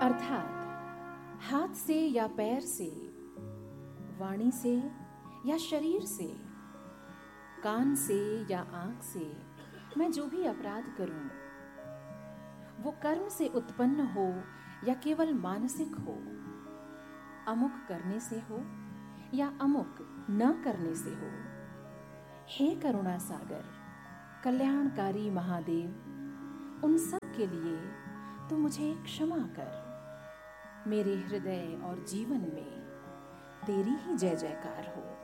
अर्थात हाथ से या पैर से, वाणी से या शरीर से, कान से या आंख से मैं जो भी अपराध करूं, वो कर्म से उत्पन्न हो या केवल मानसिक हो, अमुक करने से हो या अमुक न करने से हो, हे करुणा सागर, कल्याणकारी महादेव, उन सब के लिए तू मुझे क्षमा कर। मेरे हृदय और जीवन में तेरी ही जय जयकार हो।